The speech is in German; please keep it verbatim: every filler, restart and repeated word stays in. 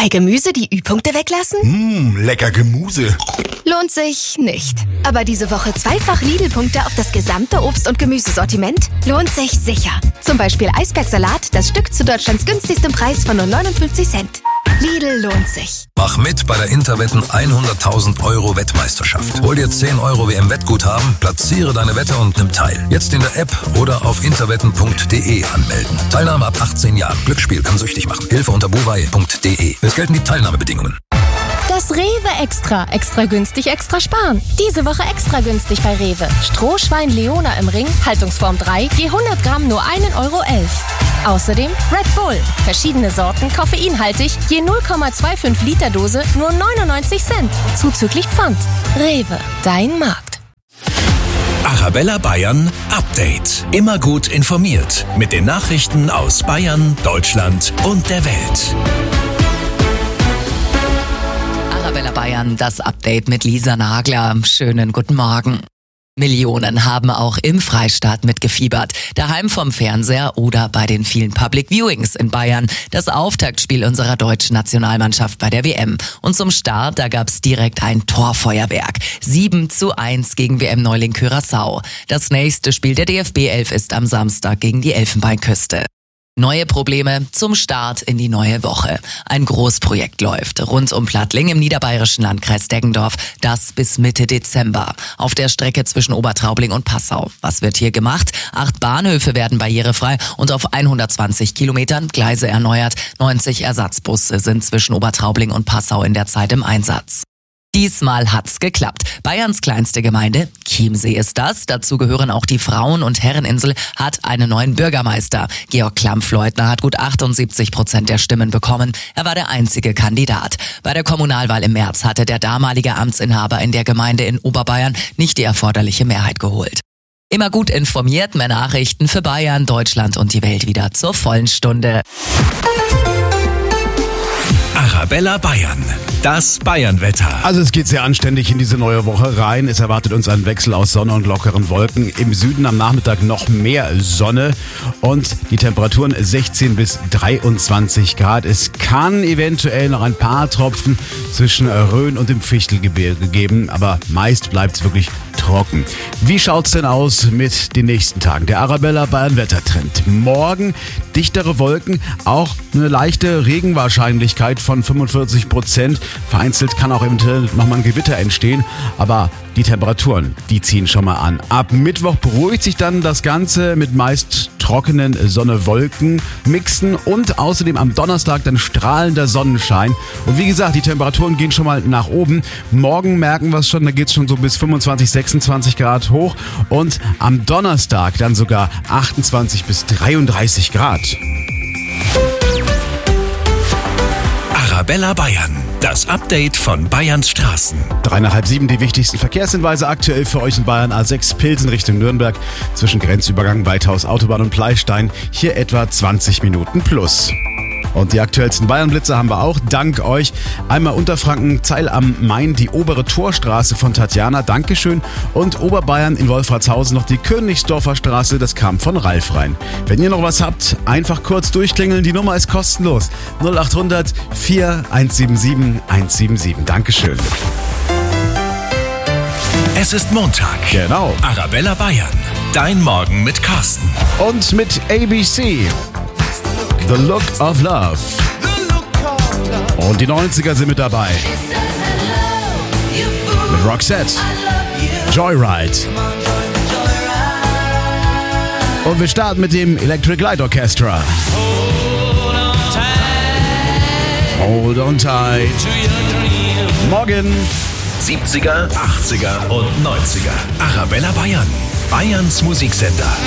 Bei Gemüse die Ü-Punkte weglassen? Mmh, lecker Gemüse. Lohnt sich nicht. Aber diese Woche zweifach Lidl-Punkte auf das gesamte Obst- und Gemüsesortiment? Lohnt sich sicher. Zum Beispiel Eisbergsalat, das Stück zu Deutschlands günstigstem Preis von nur neunundfünfzig Cent. Lidl lohnt sich. Mach mit bei der Interwetten hunderttausend Euro Wettmeisterschaft. Hol dir zehn Euro W M-Wettguthaben, platziere deine Wette und nimm teil. Jetzt in der App oder auf interwetten punkt de anmelden. Teilnahme ab achtzehn Jahren. Glücksspiel kann süchtig machen. Hilfe unter buwei punkt de. Es gelten die Teilnahmebedingungen. Das Rewe Extra. Extra günstig, extra sparen. Diese Woche extra günstig bei Rewe. Strohschwein Leona im Ring, Haltungsform drei, je hundert Gramm nur ein Euro elf. Außerdem Red Bull. Verschiedene Sorten, koffeinhaltig, je null Komma fünfundzwanzig Liter Dose nur neunundneunzig Cent. Zuzüglich Pfand. Rewe, dein Markt. Arabella Bayern Update. Immer gut informiert mit den Nachrichten aus Bayern, Deutschland und der Welt. Arabella Bayern, das Update mit Lisa Nagler. Schönen guten Morgen. Millionen haben auch im Freistaat mitgefiebert. Daheim vom Fernseher oder bei den vielen Public Viewings in Bayern. Das Auftaktspiel unserer deutschen Nationalmannschaft bei der W M. Und zum Start, da gab's direkt ein Torfeuerwerk. sieben zu eins gegen W M-Neuling Curaçao. Das nächste Spiel der D F B elf ist am Samstag gegen die Elfenbeinküste. Neue Probleme zum Start in die neue Woche. Ein Großprojekt läuft rund um Plattling im niederbayerischen Landkreis Deggendorf. Das bis Mitte Dezember. Auf der Strecke zwischen Obertraubling und Passau. Was wird hier gemacht? Acht Bahnhöfe werden barrierefrei und auf hundertzwanzig Kilometern Gleise erneuert. neunzig Ersatzbusse sind zwischen Obertraubling und Passau in der Zeit im Einsatz. Diesmal hat's geklappt. Bayerns kleinste Gemeinde, Chiemsee ist das. Dazu gehören auch die Frauen- und Herreninsel, hat einen neuen Bürgermeister. Georg Klampfleutner hat gut achtundsiebzig Prozent der Stimmen bekommen. Er war der einzige Kandidat. Bei der Kommunalwahl im März hatte der damalige Amtsinhaber in der Gemeinde in Oberbayern nicht die erforderliche Mehrheit geholt. Immer gut informiert, mehr Nachrichten für Bayern, Deutschland und die Welt wieder zur vollen Stunde. Arabella Bayern, das Bayernwetter. Also es geht sehr anständig in diese neue Woche rein. Es erwartet uns ein Wechsel aus Sonne und lockeren Wolken. Im Süden am Nachmittag noch mehr Sonne und die Temperaturen sechzehn bis dreiundzwanzig Grad. Es kann eventuell noch ein paar Tropfen zwischen Rhön und dem Fichtelgebirge geben, aber meist bleibt es wirklich trocken. Wie schaut's denn aus mit den nächsten Tagen? Der Arabella Bayern Wettertrend. Morgen dichtere Wolken, auch eine leichte Regenwahrscheinlichkeit von fünfundvierzig Prozent. Vereinzelt kann auch eventuell nochmal ein Gewitter entstehen, aber die Temperaturen, die ziehen schon mal an. Ab Mittwoch beruhigt sich dann das Ganze mit meist trockenen Sonne-Wolken-Mixen und außerdem am Donnerstag dann strahlender Sonnenschein. Und wie gesagt, die Temperaturen gehen schon mal nach oben. Morgen merken wir es schon, da geht es schon so bis fünfundzwanzig, sechsundzwanzig Grad hoch und am Donnerstag dann sogar achtundzwanzig bis dreiunddreißig Grad. Arabella Bayern, das Update von Bayerns Straßen. Drei nach halb sieben die wichtigsten Verkehrshinweise aktuell für euch in Bayern. A sechs Pilsen Richtung Nürnberg zwischen Grenzübergang Weithaus Autobahn und Pleistein. Hier etwa zwanzig Minuten plus. Und die aktuellsten Bayernblitze haben wir auch, dank euch. Einmal Unterfranken, Zeil am Main, die obere Torstraße von Tatjana, Dankeschön. Und Oberbayern in Wolfratshausen noch die Königsdorfer Straße, das kam von Ralf rein. Wenn ihr noch was habt, einfach kurz durchklingeln, die Nummer ist kostenlos. null acht hundert, vier eins sieben sieben, eins sieben sieben. Dankeschön. Es ist Montag. Genau. Arabella Bayern, dein Morgen mit Carsten. Und mit A B C. The Look of Love. Und die neunziger sind mit dabei. Mit Roxette. Joyride. Und wir starten mit dem Electric Light Orchestra. Hold on tight. Morgen. siebziger, achtziger und neunziger. Arabella Bayern, Bayerns Musiksender.